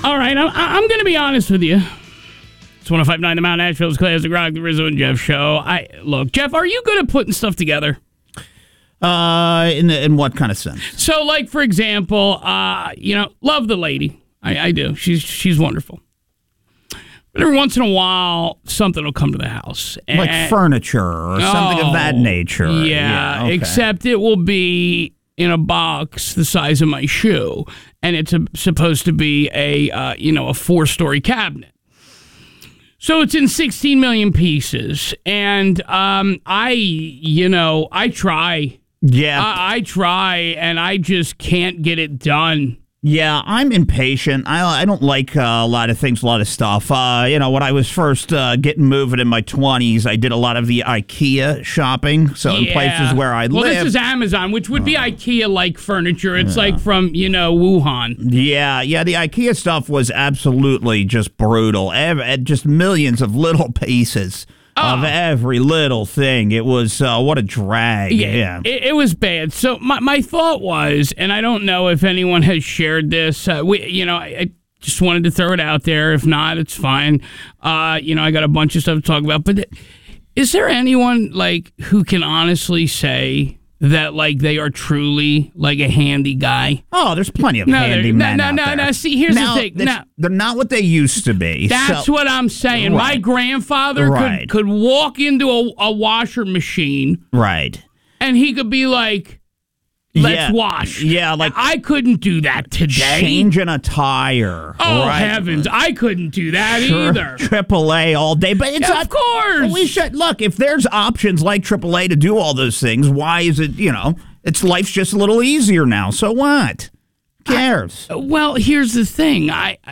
All right, I'm going to be honest with you. It's 105.9 The Mount, Nashville's Classic Rock, the Rizzo and Jeff show. Look, Jeff, are you good at putting stuff together? In what kind of sense? So, like, for example, love the lady. I do. She's wonderful. But every once in a while, something will come to the house. Like furniture or something of that nature. Yeah, okay. Except it will be in a box the size of my shoe, and it's supposed to be a 4-story cabinet. So it's in 16 million pieces, and I try. Yeah. I try, and I just can't get it done. Yeah, I'm impatient. I don't like a lot of things, a lot of stuff. When I was first getting moving in my 20s, I did a lot of the IKEA shopping. So in places where I live. Well, this is Amazon, which would be IKEA-like furniture. It's like from, Wuhan. Yeah, the IKEA stuff was absolutely just brutal. Just millions of little pieces. Of every little thing. It was, what a drag. Yeah. It was bad. So my thought was, and I don't know if anyone has shared this, I just wanted to throw it out there. If not, it's fine. I got a bunch of stuff to talk about. But is there anyone, who can honestly say that, they are truly, a handy guy? Oh, there's plenty of handy men out there. No. See, here's the thing. They're not what they used to be. That's what I'm saying. Right. My grandfather could walk into a washer machine. Right. And he could be like, let's wash. Yeah, I couldn't do that today. Changing a tire. Oh, heavens. I couldn't do that either. AAA all day. But it's of course. We should, look, if there's options like AAA to do all those things, why is it, life's just a little easier now. So what? Who cares? Well, here's the thing.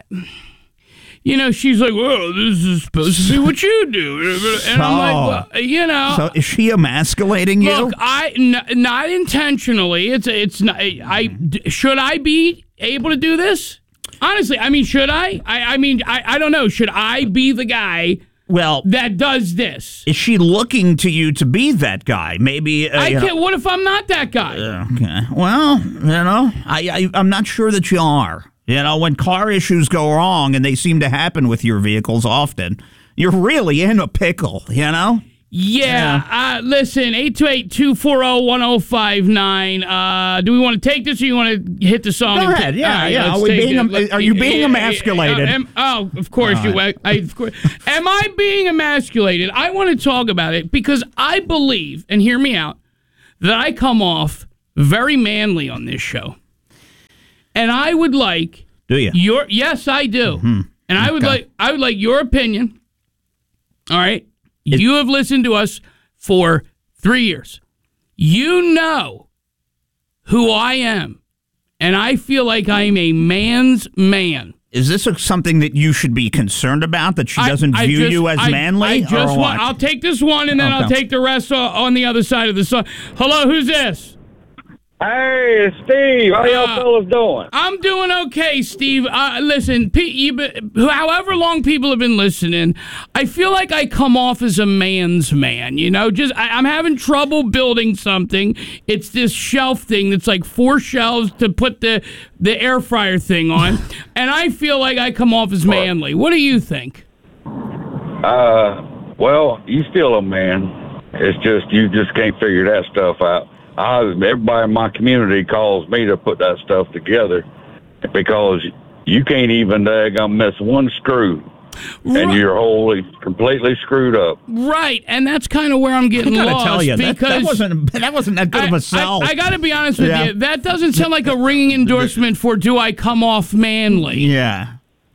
She's like, well, this is supposed to be what you do. And I'm like, well, So is she emasculating you? Look, not intentionally. It's not. Should I be able to do this? Honestly, should I? I don't know. Should I be the guy that does this? Is she looking to you to be that guy? Maybe. I can't. What if I'm not that guy? Okay. Well, I'm not sure that you are. When car issues go wrong, and they seem to happen with your vehicles often, you're really in a pickle, Yeah. Listen, 828-240-1059. Do we want to take this, or you want to hit the song? Go ahead. Yeah. Are you being emasculated? Of course you. Of course. Am I being emasculated? I want to talk about it because I believe, and hear me out, that I come off very manly on this show. And I would like. Do you? Yes, I do. Mm-hmm. And I would like your opinion. All right. You have listened to us for 3 years. You know who I am. And I feel like I'm a man's man. Is this something that you should be concerned about, that she doesn't view you as manly? I'll take this one, and then I'll take the rest on the other side of the song. Hello, who's this? Hey, it's Steve. How y'all fellas doing? I'm doing okay, Steve. Listen, however long people have been listening, I feel like I come off as a man's man. I'm having trouble building something. It's this shelf thing that's like 4 shelves to put the air fryer thing on, and I feel like I come off as manly. What do you think? Well, you still a man. It's just you just can't figure that stuff out. Everybody in my community calls me to put that stuff together because you can't even miss one screw, and you're completely screwed up. Right, and that's kind of where I'm getting lost. I gotta tell you, that wasn't that good of a sell. I got to be honest with you. That doesn't sound like a ringing endorsement for "Do I come off manly?" Yeah.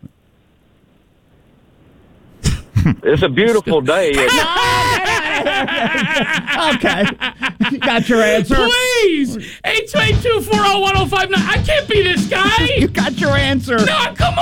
It's a beautiful day. Okay. You got your answer. Please. 828-240-1059. I can't be this guy. You got your answer. No, come